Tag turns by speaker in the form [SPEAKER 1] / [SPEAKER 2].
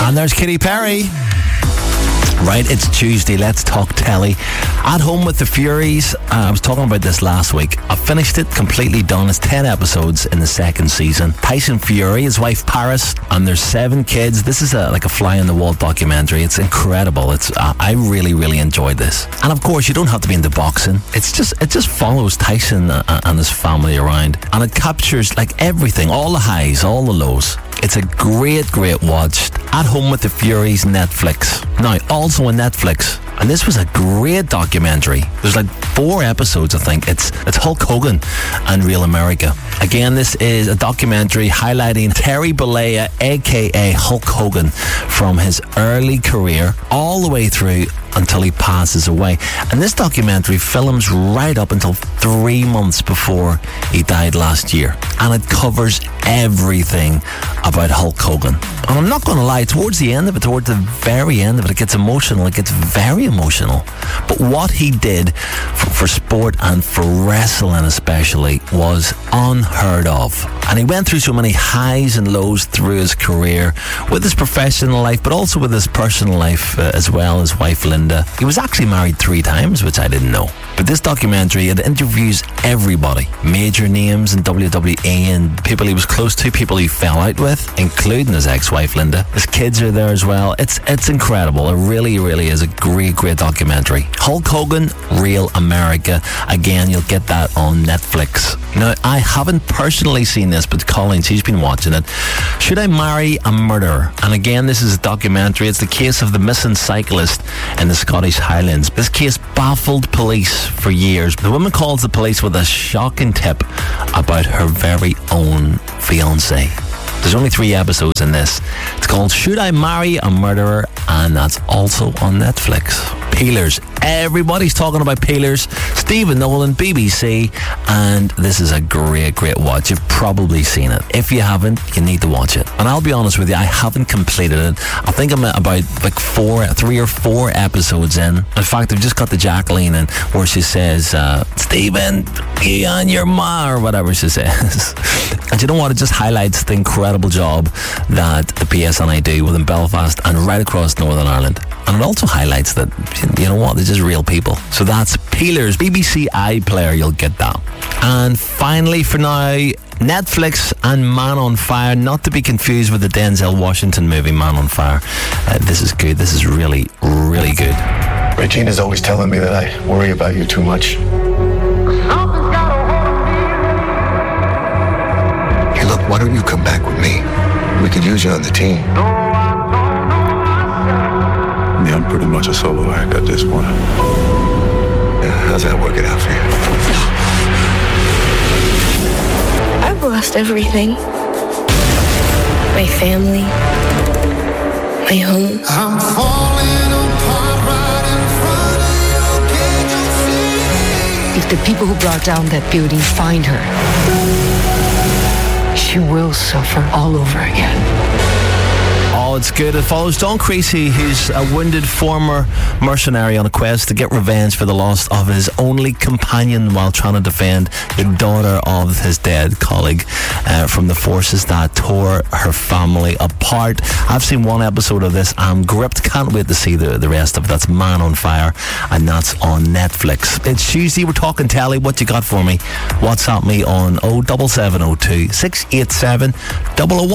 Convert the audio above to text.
[SPEAKER 1] And there's Katy Perry. Right, it's Tuesday. Let's talk telly. At Home with the Furies. I was talking about this last week. I finished it, completely done. It's 10 episodes in the second season. Tyson Fury, his wife Paris, and there's 7 kids. This is like a fly-on-the-wall documentary. It's incredible. I really, really enjoyed this. And of course, you don't have to be into boxing. It just follows Tyson and his family around, and it captures like everything, all the highs, all the lows. It's a great watch. At Home with the Furies, Netflix. Now, also on Netflix, and this was a great documentary. There's like 4 episodes, I think. It's Hulk Hogan and Real America. Again, this is a documentary highlighting Terry Bollea, aka Hulk Hogan, from his early career all the way through until he passes away. And this documentary films right up until 3 months before he died last year. And it covers everything about Hulk Hogan. And I'm not going to lie, towards the very end of it, it gets emotional. It gets very emotional. But what he did for sport and for wrestling especially was unheard of. And he went through so many highs and lows through his career, with his professional life, but also with his personal life as well, his wife Linda. He was actually married 3 times, which I didn't know. But this documentary, it interviews everybody, major names in WWE and people he was close to, people he fell out with, including his ex-wife Linda. His kids are there as well. It's incredible. It really, really is a great documentary. Hulk Hogan, Real America. Again, you'll get that on Netflix. Now, I haven't personally seen this, but Colleen, she's been watching it. Should I Marry a Murderer? And again, this is a documentary. It's the case of the missing cyclist in the Scottish Highlands. This case baffled police for years. The woman calls the police with a shocking tip about her very own fiancé. There's only 3 episodes in this. It's called Should I Marry a Murderer? And that's also on Netflix. Peelers. Everybody's talking about Peelers. Stephen Nolan, BBC. And this is a great watch. You've probably seen it. If you haven't, you need to watch it. And I'll be honest with you, I haven't completed it. I think I'm at about like 3 or 4 episodes in. In fact, I've just got the Jacqueline in where she says, Stephen, be on your ma, or whatever she says. And you know what? It just highlights the incredible job that the PSNI do within Belfast and right across Northern Ireland. And it also highlights that, you know what, they're just real people. So that's Peelers, BBC iPlayer, you'll get that. And finally for now, Netflix and Man on Fire, not to be confused with the Denzel Washington movie Man on Fire. This is good. This is really, really good.
[SPEAKER 2] Regina's always telling me that I worry about you too much. Hey, look, why don't you come back with me? We could use you on the team.
[SPEAKER 3] Yeah, I'm pretty much a solo act at this point.
[SPEAKER 2] How's that working out for you?
[SPEAKER 4] I've lost everything. My family. My home.
[SPEAKER 5] I'm falling apart right in front of you. Can't you see?
[SPEAKER 6] If the people who brought down that building find her, she will suffer all over again.
[SPEAKER 1] Oh, it's good. It follows Don Creasy, who's a wounded former mercenary on a quest to get revenge for the loss of his only companion while trying to defend the daughter of his dead colleague from the forces that tore her family apart. I've seen 1 episode of this. I'm gripped. Can't wait to see the rest of it. That's Man on Fire, and that's on Netflix. It's Tuesday. We're talking telly. What you got for me? WhatsApp me on 07702 687 001.